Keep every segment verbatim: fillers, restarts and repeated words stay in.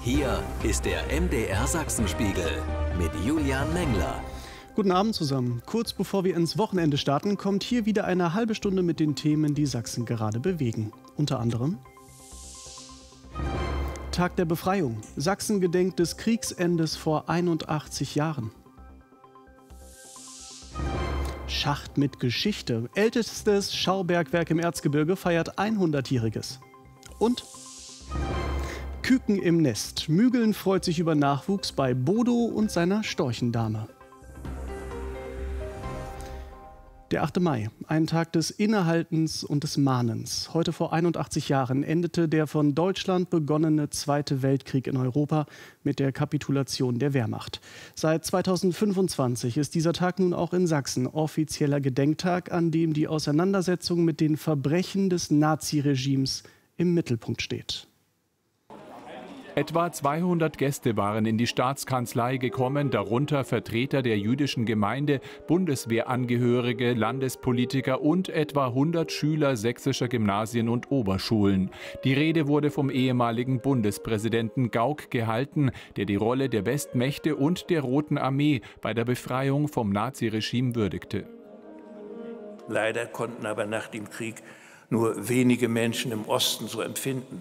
Hier ist der M D R Sachsenspiegel mit Julian Mengler. Guten Abend zusammen. Kurz bevor wir ins Wochenende starten, kommt hier wieder eine halbe Stunde mit den Themen, die Sachsen gerade bewegen. Unter anderem Tag der Befreiung. Sachsen gedenkt des Kriegsendes vor einundachtzig Jahren. Schacht mit Geschichte. Ältestes Schaubergwerk im Erzgebirge feiert hundertjähriges. Und Küken im Nest. Mügeln freut sich über Nachwuchs bei Bodo und seiner Storchendame. Der achte Mai, ein Tag des Innehaltens und des Mahnens. Heute vor einundachtzig Jahren endete der von Deutschland begonnene Zweite Weltkrieg in Europa mit der Kapitulation der Wehrmacht. Seit zweitausendfünfundzwanzig ist dieser Tag nun auch in Sachsen offizieller Gedenktag, an dem die Auseinandersetzung mit den Verbrechen des Naziregimes im Mittelpunkt steht. Etwa zweihundert Gäste waren in die Staatskanzlei gekommen, darunter Vertreter der jüdischen Gemeinde, Bundeswehrangehörige, Landespolitiker und etwa hundert Schüler sächsischer Gymnasien und Oberschulen. Die Rede wurde vom ehemaligen Bundespräsidenten Gauck gehalten, der die Rolle der Westmächte und der Roten Armee bei der Befreiung vom Naziregime würdigte. Leider konnten aber nach dem Krieg nur wenige Menschen im Osten so empfinden.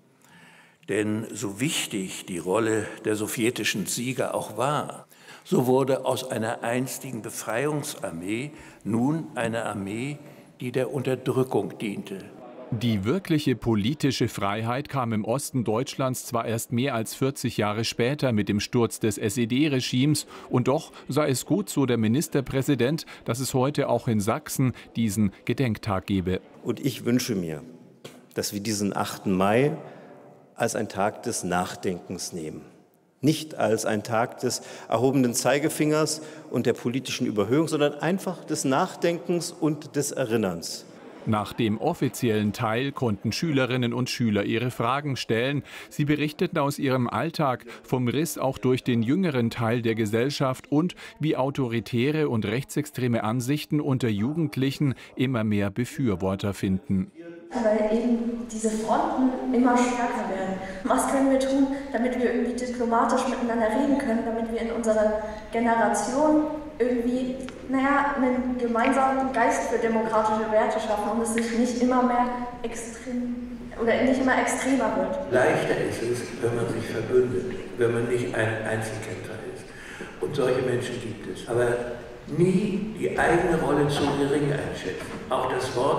Denn so wichtig die Rolle der sowjetischen Sieger auch war, so wurde aus einer einstigen Befreiungsarmee nun eine Armee, die der Unterdrückung diente. Die wirkliche politische Freiheit kam im Osten Deutschlands zwar erst mehr als vierzig Jahre später mit dem Sturz des S E D-Regimes, und doch sei es gut, so der Ministerpräsident, dass es heute auch in Sachsen diesen Gedenktag gebe. Und ich wünsche mir, dass wir diesen achten Mai als ein Tag des Nachdenkens nehmen. Nicht als ein Tag des erhobenen Zeigefingers und der politischen Überhöhung, sondern einfach des Nachdenkens und des Erinnerns. Nach dem offiziellen Teil konnten Schülerinnen und Schüler ihre Fragen stellen. Sie berichteten aus ihrem Alltag, vom Riss auch durch den jüngeren Teil der Gesellschaft und wie autoritäre und rechtsextreme Ansichten unter Jugendlichen immer mehr Befürworter finden. Weil eben diese Fronten immer stärker werden. Was können wir tun, damit wir irgendwie diplomatisch miteinander reden können, damit wir in unserer Generation irgendwie, naja, einen gemeinsamen Geist für demokratische Werte schaffen und es sich nicht immer mehr extrem oder nicht immer extremer wird. Leichter ist es, wenn man sich verbündet, wenn man nicht ein Einzelkämpfer ist. Und solche Menschen gibt es. Aber nie die eigene Rolle zu gering einschätzen. Auch das Wort